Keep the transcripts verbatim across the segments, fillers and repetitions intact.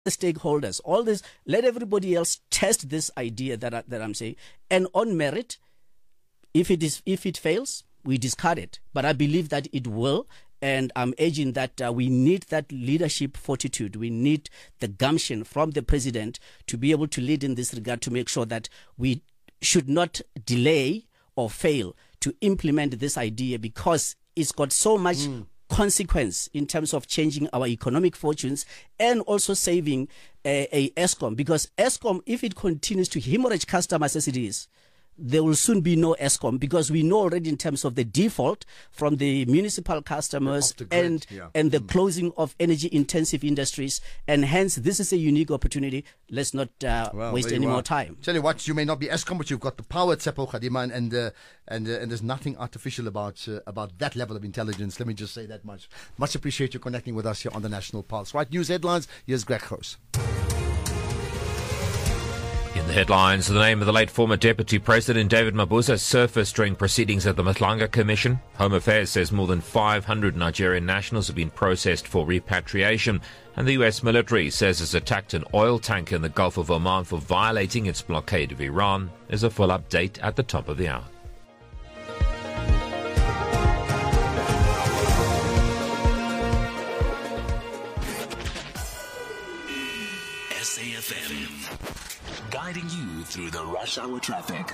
the stakeholders, all this, let everybody else test this idea that I, that I'm saying, and on merit, if it is if it fails, we discard it. But I believe that it will. And I'm urging that uh, we need that leadership fortitude. We need the gumption from the president to be able to lead in this regard, to make sure that we should not delay or fail to implement this idea, because it's got so much mm. consequence in terms of changing our economic fortunes and also saving a, a Eskom. Because Eskom, if it continues to hemorrhage customers as it is, there will soon be no Eskom, because we know already in terms of the default from the municipal customers the grid, and yeah. and the mm. closing of energy intensive industries, and hence this is a unique opportunity. Let's not uh, well, waste any more more time. Tell you what, you may not be Eskom, but you've got the power, Tsepo Khadima, and and, uh, and, uh, and there's nothing artificial about uh, about that level of intelligence. Let me just say that much. Much appreciate you connecting with us here on the National Pulse. Right, news headlines. Here's Greg Gross. In the headlines, the name of the late former Deputy President David Mabuza surfaced during proceedings at the Matlanga Commission. Home Affairs says more than five hundred Nigerian nationals have been processed for repatriation. And the U S military says it's attacked an oil tanker in the Gulf of Oman for violating its blockade of Iran. There's a full update at the top of the hour. S A F M. Guiding you through the rush hour traffic.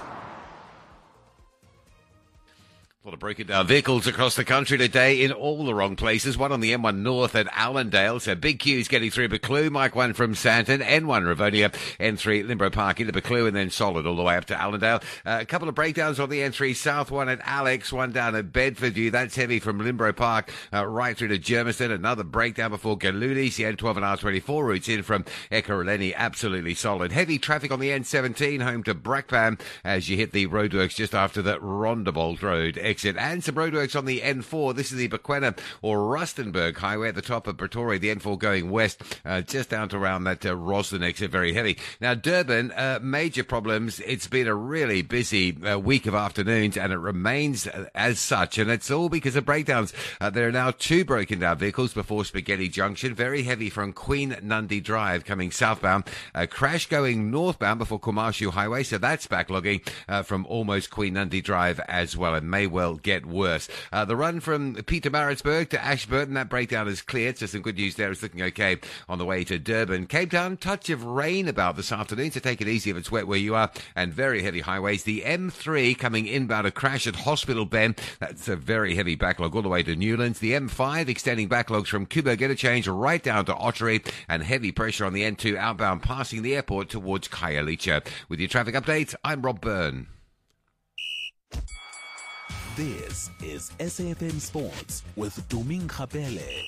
A lot of broken down vehicles across the country today in all the wrong places. One on the M one North at Allendale, so big queues getting through Buccleuch. Mike one from Sandton, N one Rivonia, N three Limbro Park into Buccleuch, and then solid all the way up to Allendale. Uh, a couple of breakdowns on the N three South, one at Alex, one down at Bedfordview. That's heavy from Limbro Park uh, right through to Germiston. Another breakdown before Galulis. The N twelve and R twenty-four routes in from Ekurhuleni, absolutely solid. Heavy traffic on the N seventeen home to Brakpan as you hit the roadworks just after the Rondebolt Road exit. And some roadworks on the N four. This is the Bequena or Rustenburg Highway at the top of Pretoria. The N four going west, uh, just down to around that uh, Roslyn exit, very heavy. Now, Durban, uh, major problems. It's been a really busy uh, week of afternoons, and it remains uh, as such. And it's all because of breakdowns. Uh, there are now two broken down vehicles before Spaghetti Junction. Very heavy from Queen Nandi Drive coming southbound. A crash going northbound before Komashu Highway. So that's backlogging uh, from almost Queen Nandi Drive as well, and may well get worse. Uh, the run from Pietermaritzburg to Ashburton, that breakdown is cleared, so some good news there. It's looking okay on the way to Durban. Cape Town, touch of rain about this afternoon, so take it easy if it's wet where you are, and very heavy highways. The M three coming inbound, a crash at Hospital Bend. That's a very heavy backlog all the way to Newlands. The M five extending backlogs from Kuberg Interchange right down to Ottery, and heavy pressure on the N two outbound passing the airport towards Khayelitsha. With your traffic updates, I'm Rob Byrne. This is S A F M Sports with Tuming Khapele.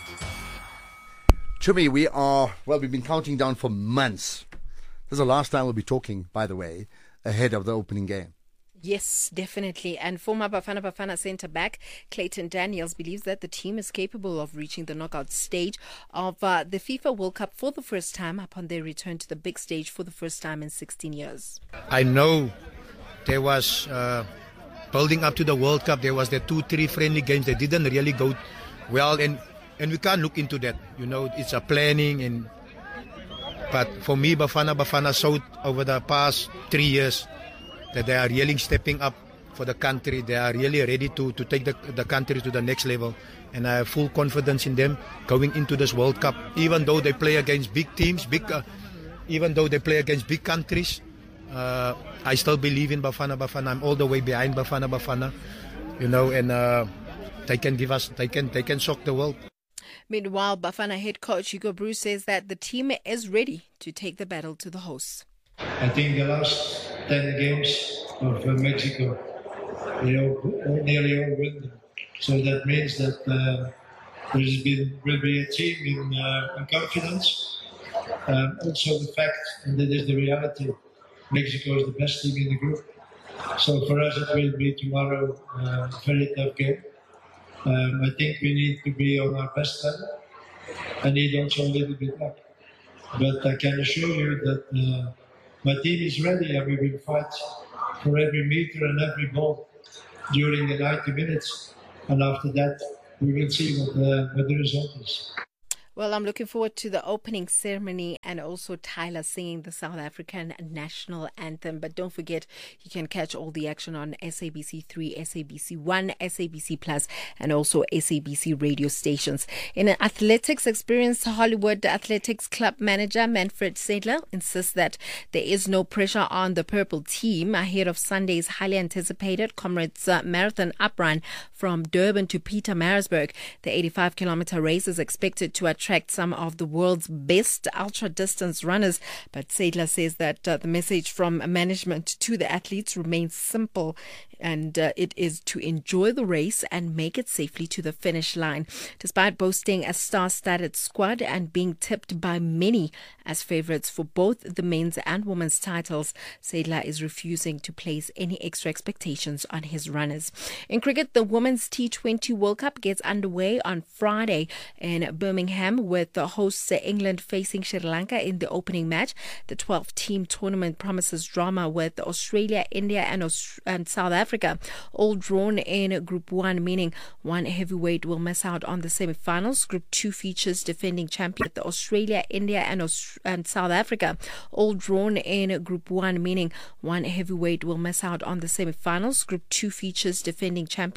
Chumi, we are, well, we've been counting down for months. This is the last time we'll be talking, by the way, ahead of the opening game. Yes, definitely. And former Bafana Bafana centre-back Clayton Daniels believes that the team is capable of reaching the knockout stage of uh, the FIFA World Cup for the first time upon their return to the big stage for the first time in sixteen years. I know there was... Uh, building up to the World Cup, there was the two, three friendly games that didn't really go well, and, and we can't look into that. You know, it's a planning, and but for me, Bafana Bafana showed over the past three years that they are really stepping up for the country. They are really ready to, to take the, the country to the next level, and I have full confidence in them going into this World Cup. Even though they play against big teams, big, uh, even though they play against big countries, Uh, I still believe in Bafana Bafana. I'm all the way behind Bafana Bafana, you know, and uh, they can give us, they can, they can shock the world. Meanwhile, Bafana head coach Hugo Broos says that the team is ready to take the battle to the hosts. I think the last ten games of uh, Mexico, they all, all nearly all win them. So that means that uh, there's been will be a team in, uh, in confidence. Um, also the fact, and that is the reality, Mexico is the best team in the group. So for us it will be tomorrow uh, a very tough game. Um, I think we need to be on our best level. I need also a little bit luck. But I can assure you that uh, my team is ready and we will fight for every meter and every ball during the ninety minutes. And after that, we will see what the, what the result is. Well, I'm looking forward to the opening ceremony and also Tyler singing the South African national anthem. But don't forget, you can catch all the action on S A B C three, S A B C one, S A B C Plus, and also S A B C radio stations. In an athletics experience, Hollywood Athletics Club manager Manfred Sadler insists that there is no pressure on the purple team ahead of Sunday's highly anticipated Comrades uh, Marathon uprun from Durban to Pietermaritzburg. The eighty-five kilometer race is expected to attract some of the world's best ultra-distance runners, but Sadler says that uh, the message from management to the athletes remains simple, and uh, it is to enjoy the race and make it safely to the finish line. Despite boasting a star-studded squad and being tipped by many as favourites for both the men's and women's titles, Sadler is refusing to place any extra expectations on his runners. In cricket, the Women's T twenty World Cup gets underway on Friday in Birmingham, with the hosts England facing Sri Lanka in the opening match. The twelve-team tournament promises drama, with Australia, India and, Aust- and South Africa all drawn in Group one, meaning one heavyweight will miss out on the semi-finals. Group two features defending champion the Australia, India and, Aust- and South Africa all drawn in Group one, meaning one heavyweight will miss out on the semi-finals. Group two features defending champion